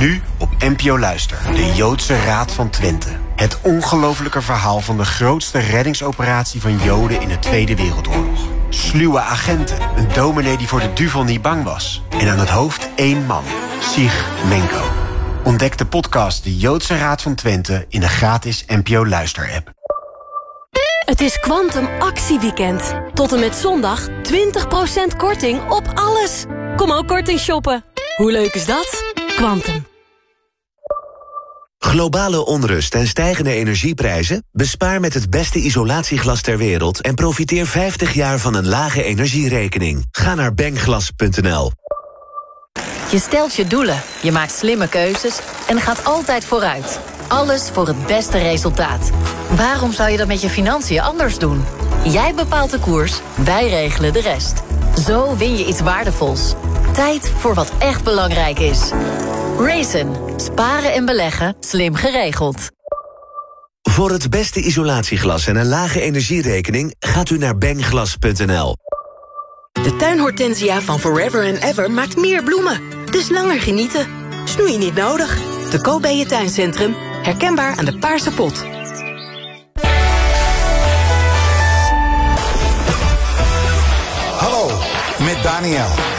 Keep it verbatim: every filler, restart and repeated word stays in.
Nu op N P O Luister, de Joodse Raad van Twente. Het ongelofelijke verhaal van de grootste reddingsoperatie van Joden in de Tweede Wereldoorlog. Sluwe agenten, een dominee die voor de duivel niet bang was. En aan het hoofd één man, Sig Menko. Ontdek de podcast De Joodse Raad van Twente in de gratis N P O Luister-app. Het is Quantum actieweekend. Tot en met zondag twintig procent korting op alles. Kom ook korting shoppen. Hoe leuk is dat? Quantum. Globale onrust en stijgende energieprijzen? Bespaar met het beste isolatieglas ter wereld en profiteer vijftig jaar van een lage energierekening. Ga naar bengglas punt n l. Je stelt je doelen, je maakt slimme keuzes en gaat altijd vooruit. Alles voor het beste resultaat. Waarom zou je dat met je financiën anders doen? Jij bepaalt de koers, wij regelen de rest. Zo win je iets waardevols. Tijd voor wat echt belangrijk is. Raisin. Sparen en beleggen, slim geregeld. Voor het beste isolatieglas en een lage energierekening gaat u naar bengglas punt n l. De tuinhortensia van Forever and Ever maakt meer bloemen. Dus langer genieten. Snoei niet nodig. Te koop bij je tuincentrum. Herkenbaar aan de paarse pot. Hallo, met Daniel.